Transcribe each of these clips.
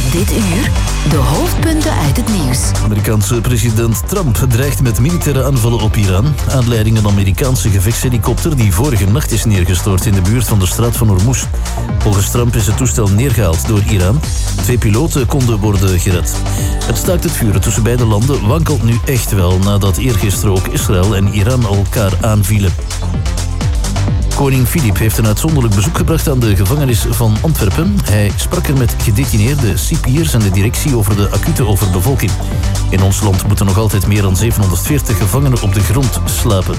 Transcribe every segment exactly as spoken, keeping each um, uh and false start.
Dit uur de hoofdpunten uit het nieuws. Amerikaanse president Trump dreigt met militaire aanvallen op Iran. Aanleiding een Amerikaanse gevechtshelikopter die vorige nacht is neergestort in de buurt van de straat van Hormuz. Volgens Trump is het toestel neergehaald door Iran. Twee piloten konden worden gered. Het staakt het vuren tussen beide landen wankelt nu echt wel nadat eergisteren ook Israël en Iran elkaar aanvielen. Koning Filip heeft een uitzonderlijk bezoek gebracht aan de gevangenis van Antwerpen. Hij sprak er met gedetineerden, cipiers en de directie over de acute overbevolking. In ons land moeten nog altijd meer dan zevenhonderdveertig gevangenen op de grond slapen.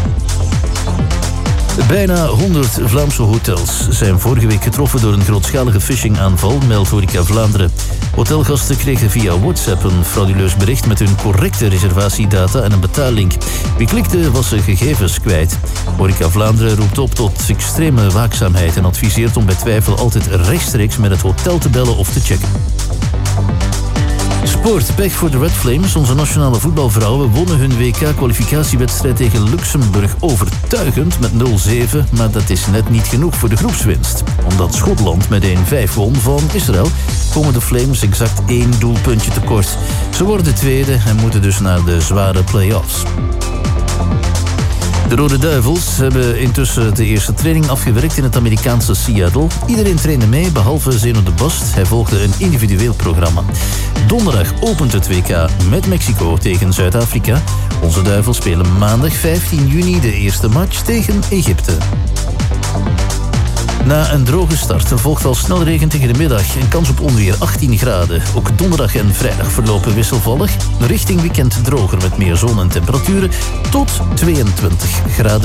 Bijna honderd Vlaamse hotels zijn vorige week getroffen door een grootschalige phishingaanval, meldt Horeca Vlaanderen. Hotelgasten kregen via WhatsApp een frauduleus bericht met hun correcte reservatiedata en een betaallink. Wie klikte was zijn gegevens kwijt. Horeca Vlaanderen roept op tot extreme waakzaamheid en adviseert om bij twijfel altijd rechtstreeks met het hotel te bellen of te checken. Sport, pech voor de Red Flames. Onze nationale voetbalvrouwen wonnen hun W K-kwalificatiewedstrijd tegen Luxemburg overtuigend met nul zeven, maar dat is net niet genoeg voor de groepswinst. Omdat Schotland met één vijf won van Israël, komen de Flames exact één doelpuntje tekort. Ze worden tweede en moeten dus naar de zware play-offs. De Rode Duivels hebben intussen de eerste training afgewerkt in het Amerikaanse Seattle. Iedereen trainde mee, behalve Zeno de Bast. Hij volgde een individueel programma. Donderdag opent het W K met Mexico tegen Zuid-Afrika. Onze Duivels spelen maandag vijftien juni de eerste match tegen Egypte. Na een droge start volgt al snel regen tegen de middag en kans op onweer achttien graden. Ook donderdag en vrijdag verlopen wisselvallig. Richting weekend droger met meer zon en temperaturen tot tweeëntwintig graden.